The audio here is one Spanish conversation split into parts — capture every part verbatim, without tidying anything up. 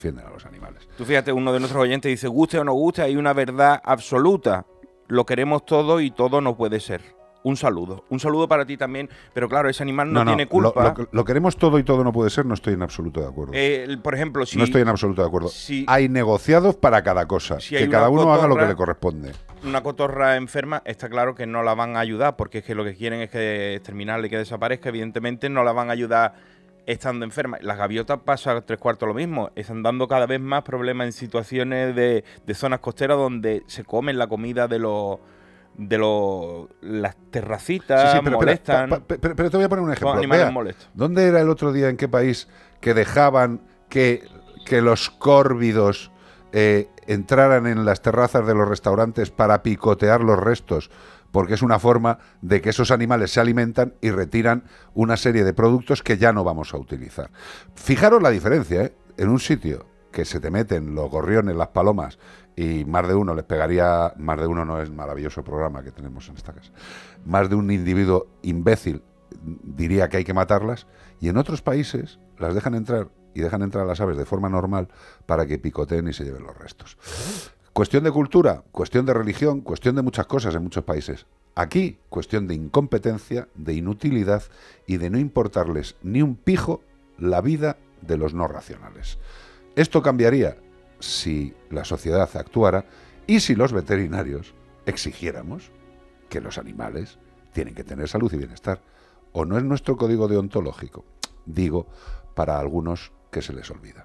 defienden a los animales. Tú fíjate, uno de nuestros oyentes dice, guste o no guste, hay una verdad absoluta. Lo queremos todo y todo no puede ser. Un saludo. Un saludo para ti también. Pero claro, ese animal no, no, no tiene culpa. Lo, lo, lo queremos todo y todo no puede ser, no estoy en absoluto de acuerdo. Eh, por ejemplo, si... No estoy en absoluto de acuerdo. Si, hay negociados para cada cosa. Si que cada uno cotorra, haga lo que le corresponde. Una cotorra enferma, está claro que no la van a ayudar, porque es que lo que quieren es que exterminarla y que desaparezca. Evidentemente no la van a ayudar estando enferma. Las gaviotas pasa tres cuartos lo mismo. Están dando cada vez más problemas en situaciones de, de zonas costeras donde se comen la comida de los... de los las terracitas, sí, sí, pero, molestan. Pero, pa, pa, pero te voy a poner un ejemplo. Animales Vea, molestos. ¿Dónde era el otro día, en qué país, que dejaban que, que los córvidos eh, entraran en las terrazas de los restaurantes para picotear los restos? Porque es una forma de que esos animales se alimentan y retiran una serie de productos que ya no vamos a utilizar. Fijaros la diferencia, ¿eh? En un sitio que se te meten los gorriones, las palomas, y más de uno les pegaría, más de uno no es maravilloso programa que tenemos en esta casa, más de un individuo imbécil diría que hay que matarlas, y en otros países las dejan entrar y dejan entrar a las aves de forma normal para que picoteen y se lleven los restos. Cuestión de cultura, cuestión de religión, cuestión de muchas cosas en muchos países. Aquí, cuestión de incompetencia, de inutilidad y de no importarles ni un pijo la vida de los no racionales. Esto cambiaría si la sociedad actuara y si los veterinarios exigiéramos que los animales tienen que tener salud y bienestar. ¿O no es nuestro código deontológico? Digo, para algunos que se les olvida.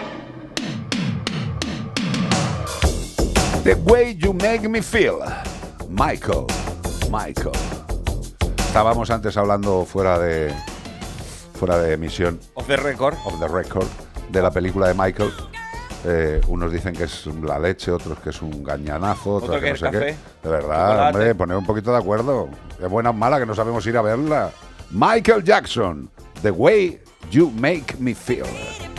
The way you make me feel. Michael. Michael. Estábamos antes hablando fuera de fuera de emisión. Off the record. Off the record. De la película de Michael. Eh, unos dicen que es la leche, otros que es un gañanazo, otros Otro que, que no sé café, qué. De verdad, chocolate. Hombre, poner un poquito de acuerdo. Es buena o mala que no sabemos ir a verla. Michael Jackson, The Way You Make Me Feel.